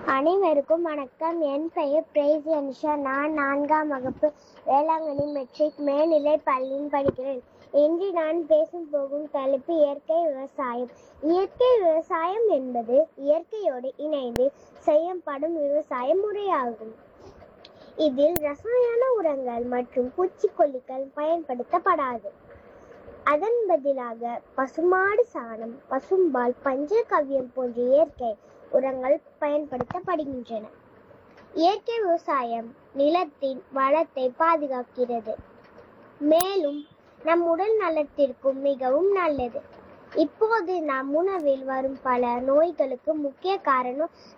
அனைவருக்கும் வணக்கம். என் பெயர் பிரைஸ் அனிஷா. நான் 4ஆம் வகுப்பு வேளாங்கண்ணி மெட்ரிக் மேல்நிலைப் பள்ளியில் படிக்கிறேன். இன்று நான் பேசப் போகும் தலைப்பு இயற்கை விவசாயம். இயற்கை விவசாயம் என்பது இயற்கையோடு இணைந்து செய்யப்படும் விவசாய முறையாகும். இதில் ரசாயன உரங்கள் மற்றும் பூச்சிக்கொல்லிகள் பயன்படுத்தப்படாது. அதன் பதிலாக பசுமாடு சாணம், பசும்பால், பஞ்சகவ்யம் போன்ற இயற்கை உரங்கள் பயன்படுத்தப்படுகின்றன. இயற்கை விவசாயம் நிலத்தின் வளத்தை பாதுகாக்கிறது, மேலும் நம் உடல் நலத்திற்கும் மிகவும் நல்லது. இப்போது நம் உணவில் வரும் பல நோய்களுக்கு முக்கிய காரணம்